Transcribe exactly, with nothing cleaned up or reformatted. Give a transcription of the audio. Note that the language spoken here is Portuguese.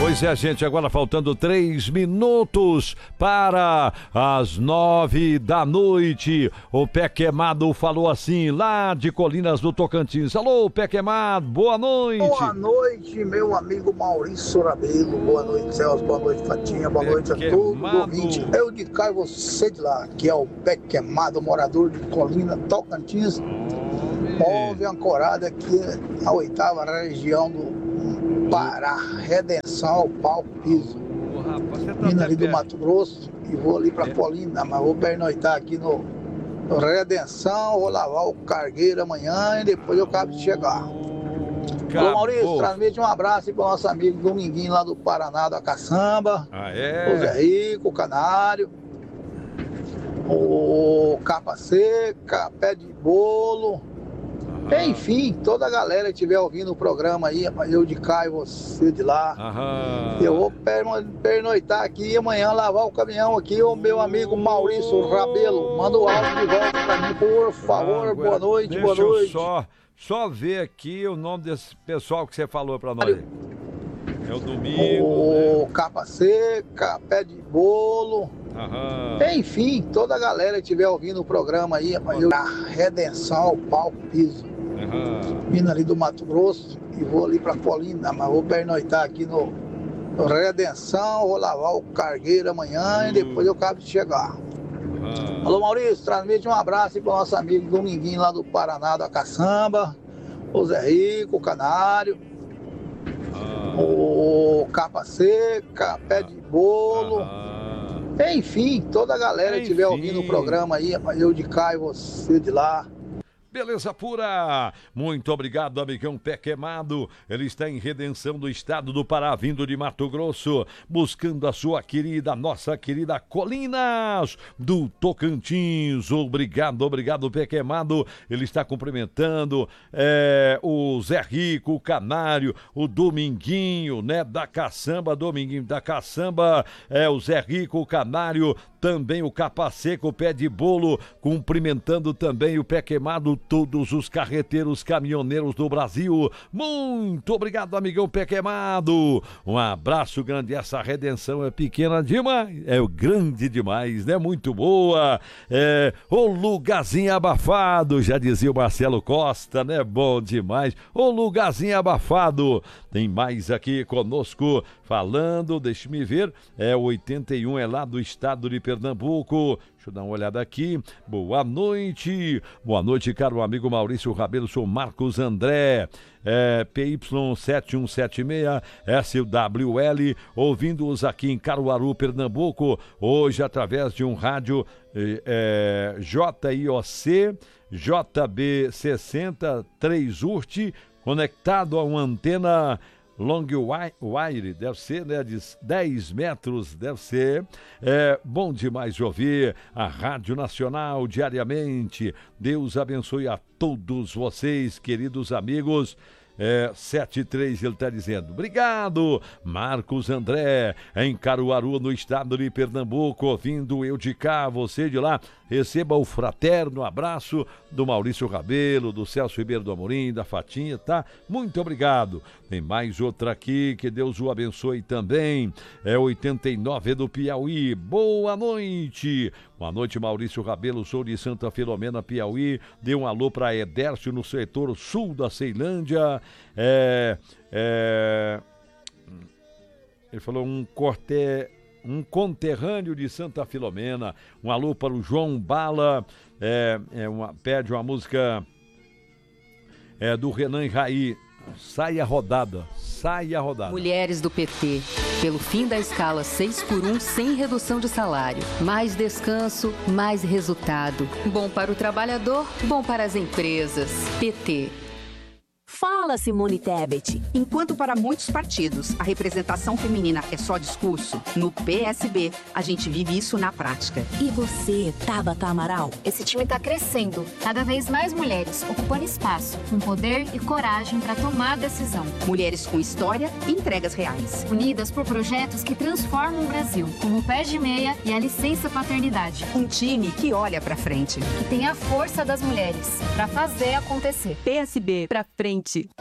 Pois é, gente, agora faltando três minutos para as nove da noite. O Pé Queimado falou assim, lá de Colinas do Tocantins. Alô, Pé Queimado, boa noite. Boa noite, meu amigo Maurício Rabelo. Boa noite, Celso. Boa noite, Fatinha. Boa Pé noite a todos ouvinte. Eu de cá e você de lá, que é o Pé Queimado, morador de Colina, Tocantins. Houve ancorada aqui na oitava região do Pará, Redenção, Palco Piso. Ô, rapaz, você tá Vindo ali do perto. Mato Grosso e vou ali pra É. Colina, mas vou pernoitar aqui no, no Redenção, vou lavar o cargueiro amanhã e depois eu acabo de chegar. Alô, Maurício, Acabou. transmite um abraço aí pro nosso amigo Dominguinho lá do Paraná, da Caçamba. Ah, O Zé é? Rico, o Canário, o Capa Seca, Pé de Bolo. Enfim, toda a galera que estiver ouvindo o programa aí, rapaz, eu de cá e você de lá. Aham. Eu vou perno- pernoitar aqui e amanhã lavar o caminhão aqui, o meu amigo Maurício Rabelo. Manda o áudio de volta pra mim, por favor. Ah, Boa noite, deixa boa eu noite. só, só ver aqui o nome desse pessoal que você falou pra nós. É o Domingo, O Capa Seca, Pé de Bolo. né? Aham. Enfim, toda a galera que estiver ouvindo o programa aí, rapaz, eu da Redenção, Palco Piso. Aham. Vindo ali do Mato Grosso e vou ali pra Colina, mas vou pernoitar aqui no, no Redenção, vou lavar o cargueiro amanhã e depois eu acabo de chegar. Aham. Alô, Maurício, transmite um abraço aí pro nosso amigo Dominguinho lá do Paraná, da Caçamba, o Zé Rico, o Canário, Aham. o Capa Seca, Pé de Bolo. Aham. Enfim, toda a galera que estiver Enfim. ouvindo o programa aí, rapaz, eu de cá e você de lá. Beleza pura! Muito obrigado, amigão Pé Queimado. Ele está em Redenção do estado do Pará, vindo de Mato Grosso, buscando a sua querida, nossa querida Colinas do Tocantins. Obrigado, obrigado, Pé Queimado. Ele está cumprimentando é, o Zé Rico, o Canário, o Dominguinho, né, da Caçamba, Dominguinho da Caçamba, é, o Zé Rico, o Canário, também o Capa Seca, o Pé de Bolo, cumprimentando também o Pé Queimado, todos os carreteiros, caminhoneiros do Brasil. Muito obrigado, amigão Pé Queimado. Um abraço grande. Essa redenção é pequena demais, é grande demais, né? Muito boa. É, o lugarzinho abafado, já dizia o Marcelo Costa, né? Bom demais. O lugarzinho abafado. Tem mais aqui conosco falando, deixe-me ver, é oitenta e um, é lá do estado de Pernambuco. Deixa eu dar uma olhada aqui. Boa noite. Boa noite, caro amigo Maurício Rabelo. Sou Marcos André. É, P Y sete um sete seis S W L, ouvindo-os aqui em Caruaru, Pernambuco. Hoje, através de um rádio é, J I O C J B sessenta três U R T, conectado a uma antena long wire, deve ser, né, de dez metros, deve ser. É bom demais ouvir a Rádio Nacional diariamente. Deus abençoe a todos vocês, queridos amigos. É, sete três, ele está dizendo. Obrigado, Marcos André, em Caruaru, no estado de Pernambuco, ouvindo eu de cá, você de lá. Receba o fraterno abraço do Maurício Rabelo, do Celso Ribeiro do Amorim, da Fatinha, tá? Muito obrigado. Tem mais outra aqui, que Deus o abençoe também. É oitenta e nove do Piauí. Boa noite. Boa noite, Maurício Rabelo, sou de Santa Filomena, Piauí. Dê um alô para Edércio no setor sul da Ceilândia. É, é, ele falou um corte, um conterrâneo de Santa Filomena. Um alô para o João Bala. É, é uma, pede uma música é, do Renan Raí. Saia rodada, saia rodada. Mulheres do P T, pelo fim da escala seis por um sem redução de salário. Mais descanso, mais resultado. Bom para o trabalhador, bom para as empresas. P T. Fala, Simone Tebet. Enquanto para muitos partidos a representação feminina é só discurso, no P S B a gente vive isso na prática. E você, Tabata Amaral? Esse time está crescendo. Cada vez mais mulheres ocupando espaço, com poder e coragem para tomar decisão. Mulheres com história e entregas reais. Unidas por projetos que transformam o Brasil, como o Pé de Meia e a licença paternidade. Um time que olha para frente. Que tem a força das mulheres para fazer acontecer. P S B pra frente.